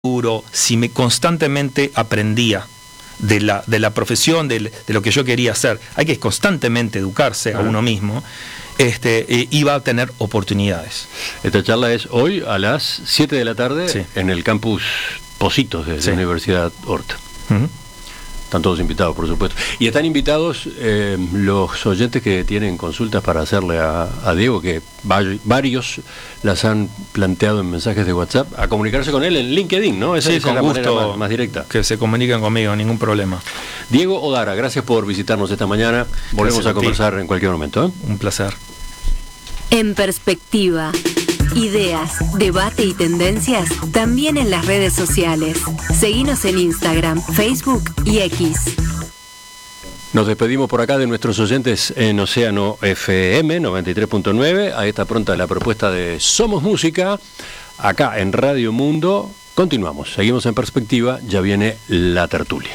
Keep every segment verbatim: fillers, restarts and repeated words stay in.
duro, si me constantemente aprendía de la, de la profesión, de, de lo que yo quería hacer, hay que constantemente educarse a uno mismo, este, eh, iba a tener oportunidades. Esta charla es hoy a las siete de la tarde, sí, en el campus Pocitos de sí. la Universidad Horta. Uh-huh. Están todos invitados, por supuesto. Y están invitados eh, los oyentes que tienen consultas para hacerle a, a Diego, que varios las han planteado en mensajes de WhatsApp, a comunicarse con él en LinkedIn, ¿no? Esa, sí, esa con es la gusto, manera más, más directa. Que se comuniquen conmigo, ningún problema. Diego Odara, gracias por visitarnos esta mañana. Volvemos a, a conversar en cualquier momento, ¿eh? Un placer. En Perspectiva. Ideas, debate y tendencias también en las redes sociales. Seguinos en Instagram, Facebook y X. Nos despedimos por acá de nuestros oyentes en Océano F M noventa y tres punto nueve. Ahí está pronta la propuesta de Somos Música. Acá en Radio Mundo continuamos. Seguimos en Perspectiva. Ya viene la tertulia.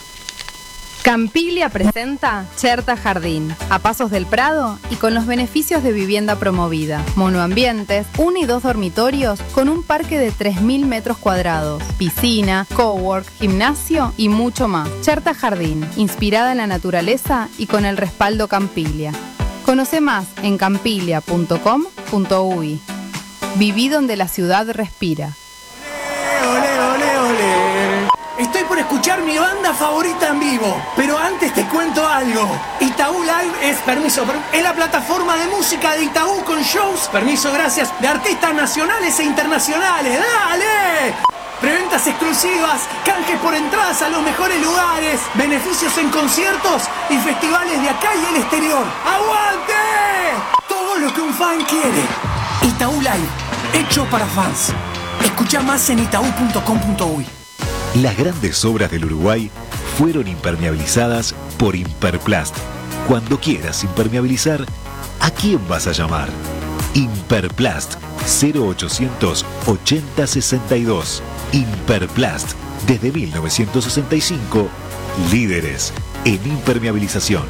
Campiglia presenta Cherta Jardín, a pasos del Prado y con los beneficios de vivienda promovida. Monoambientes, uno y dos dormitorios con un parque de tres mil metros cuadrados, piscina, cowork, gimnasio y mucho más. Cherta Jardín, inspirada en la naturaleza y con el respaldo Campiglia. Conoce más en campiglia punto com punto uy. Viví donde la ciudad respira. Olé, olé, olé. Estoy por escuchar mi banda favorita en vivo, pero antes te cuento algo. Itaú Live es, permiso, es la plataforma de música de Itaú con shows, permiso, gracias, de artistas nacionales e internacionales. ¡Dale! Preventas exclusivas, canjes por entradas a los mejores lugares, beneficios en conciertos y festivales de acá y el exterior. ¡Aguante! Todo lo que un fan quiere. Itaú Live, hecho para fans. Escucha más en itaú punto com punto uy. Las grandes obras del Uruguay fueron impermeabilizadas por Imperplast. Cuando quieras impermeabilizar, ¿a quién vas a llamar? Imperplast, cero ochocientos ochenta sesenta y dos. Imperplast, desde mil novecientos sesenta y cinco, líderes en impermeabilización.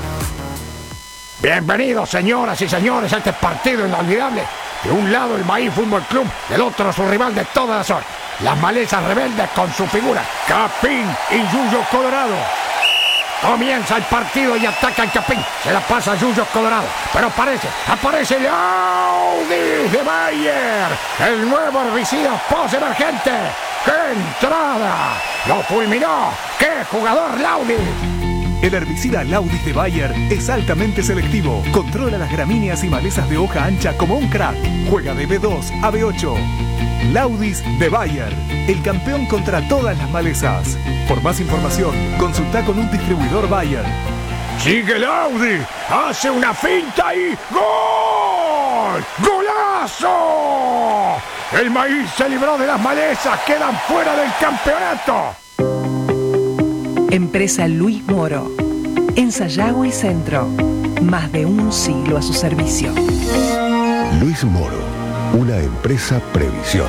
Bienvenidos, señoras y señores, a este partido inolvidable. De un lado el Maíz Fútbol Club, del otro su rival de todas las horas. Las malezas rebeldes con su figura, Capín y Yuyo Colorado. Comienza el partido y ataca el Capín. Se la pasa a Yuyo Colorado. Pero aparece, aparece el Audi de Bayer. El nuevo herbicida post-emergente. ¡Qué entrada! ¡Lo fulminó! ¡Qué jugador Laudi! El herbicida Laudis de Bayer es altamente selectivo. Controla las gramíneas y malezas de hoja ancha como un crack. Juega de B dos a B ocho. Laudis de Bayer, el campeón contra todas las malezas. Por más información, consulta con un distribuidor Bayer. ¡Sigue Laudi! ¡Hace una finta y ¡gol! ¡Golazo! El Maíz se libró de las malezas, quedan fuera del campeonato. Empresa Luis Moro, en Sayago y Centro, más de un siglo a su servicio. Luis Moro, una empresa Previsión.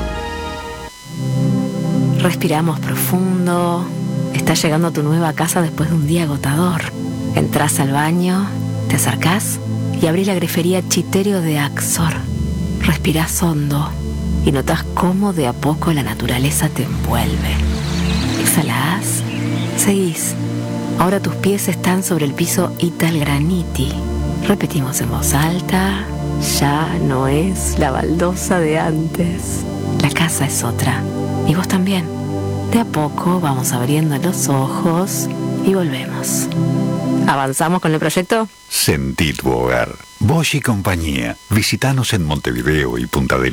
Respiramos profundo. Estás llegando a tu nueva casa después de un día agotador. Entrás al baño, te acercás y abrís la grifería Chiterio de Axor. Respirás hondo y notás cómo de a poco la naturaleza te envuelve. Exhalás. Seguís. Ahora tus pies están sobre el piso Italgraniti. Repetimos en voz alta. Ya no es la baldosa de antes. La casa es otra. Y vos también. De a poco vamos abriendo los ojos y volvemos. ¿Avanzamos con el proyecto? Sentí tu hogar. Bosch y compañía. Visítanos en Montevideo y Punta del